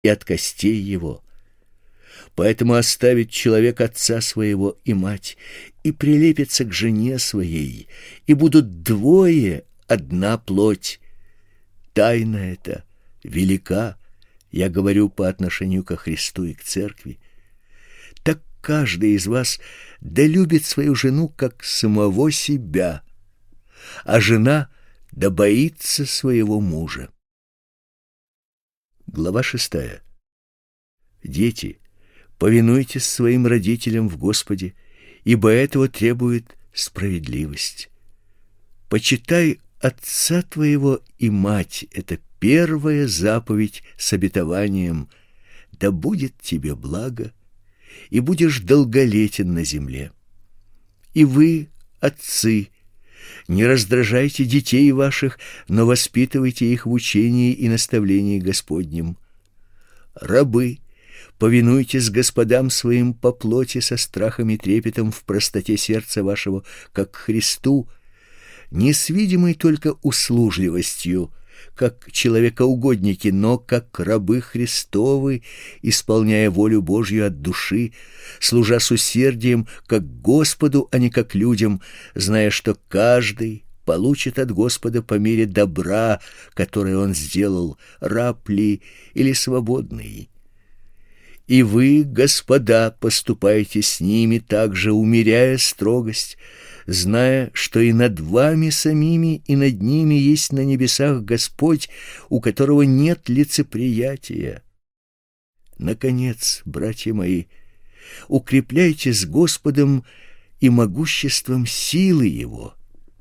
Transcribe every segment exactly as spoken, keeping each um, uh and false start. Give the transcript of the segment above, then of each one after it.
и от костей его. Поэтому оставит человек отца своего и мать, и прилепится к жене своей, и будут двое одна плоть. Тайна эта велика, я говорю по отношению ко Христу и к церкви. Так каждый из вас да любит свою жену как самого себя, а жена да боится своего мужа. Глава шестая. Дети, повинуйтесь своим родителям в Господе, ибо этого требует справедливость. Почитай отца твоего и мать — это первая заповедь с обетованием: да будет тебе благо, и будешь долголетен на земле. И вы, отцы, не раздражайте детей ваших, но воспитывайте их в учении и наставлении Господнем. Рабы, повинуйтесь господам своим по плоти со страхом и трепетом в простоте сердца вашего, как Христу, не с видимой только услужливостью, как человекоугодники, но как рабы Христовы, исполняя волю Божью от души, служа с усердием как Господу, а не как людям, зная, что каждый получит от Господа по мере добра, которое он сделал, раб ли или свободный. И вы, господа, поступайте с ними также, умеряя строгость, зная, что и над вами самими, и над ними есть на небесах Господь, у которого нет лицеприятия. Наконец, братья мои, укрепляйтесь Господом и могуществом силы Его.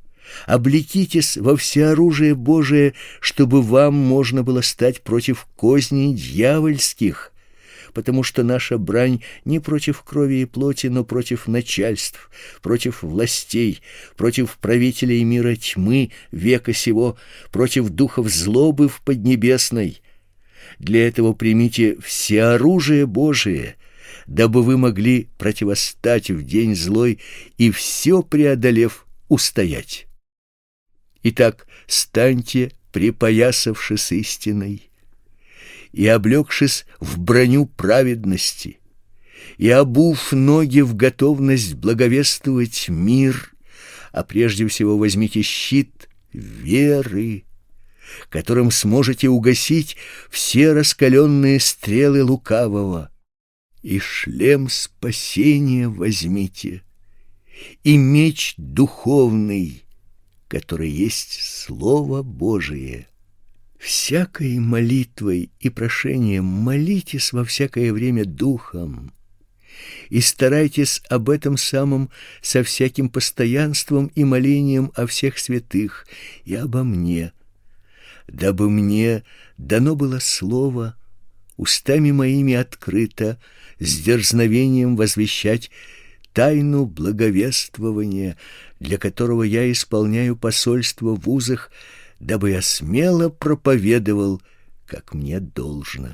Облекитесь во всеоружие Божие, чтобы вам можно было стать против козней дьявольских, потому что наша брань не против крови и плоти, но против начальств, против властей, против правителей мира тьмы века сего, против духов злобы в поднебесной. Для этого примите всеоружие Божие, дабы вы могли противостать в день злой и все преодолев устоять. Итак, станьте, припоясавшись истиной, и облегшись в броню праведности, и обув ноги в готовность благовествовать мир, а прежде всего возьмите щит веры, которым сможете угасить все раскаленные стрелы лукавого, и шлем спасения возьмите, и меч духовный, который есть Слово Божие. Всякой молитвой и прошением молитесь во всякое время Духом, и старайтесь об этом самом со всяким постоянством и молением о всех святых и обо мне, дабы мне дано было слово, устами моими открыто, с дерзновением возвещать тайну благовествования, для которого я исполняю посольство в узах, дабы я смело проповедовал, как мне должно.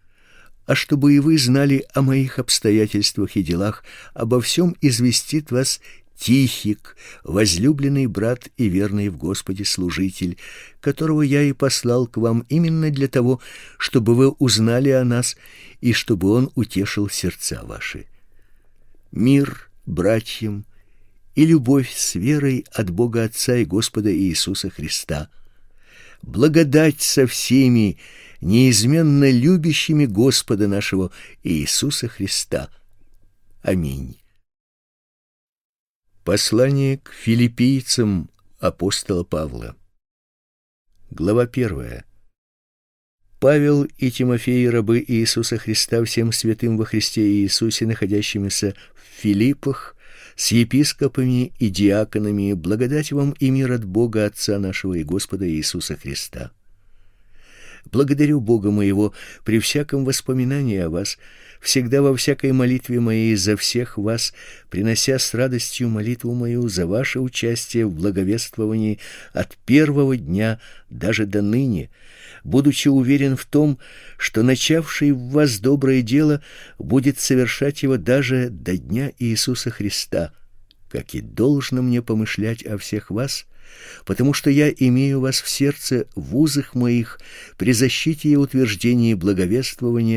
А чтобы и вы знали о моих обстоятельствах и делах, обо всем известит вас Тихик, возлюбленный брат и верный в Господе служитель, которого я и послал к вам именно для того, чтобы вы узнали о нас и чтобы он утешил сердца ваши. Мир братьям и любовь с верой от Бога Отца и Господа Иисуса Христа. Благодать со всеми, неизменно любящими Господа нашего Иисуса Христа. Аминь. Послание к филиппийцам апостола Павла. Глава первая. Павел и Тимофей, рабы Иисуса Христа, всем святым во Христе Иисусе, находящимся в Филиппах, с епископами и диаконами, благодать вам и мир от Бога Отца нашего и Господа Иисуса Христа. Благодарю Бога моего при всяком воспоминании о вас, всегда во всякой молитве моей за всех вас, принося с радостью молитву мою за ваше участие в благовествовании от первого дня даже до ныне, будучи уверен в том, что начавший в вас доброе дело будет совершать его даже до дня Иисуса Христа, как и должно мне помышлять о всех вас, потому что я имею вас в сердце в узах моих при защите и утверждении благовествования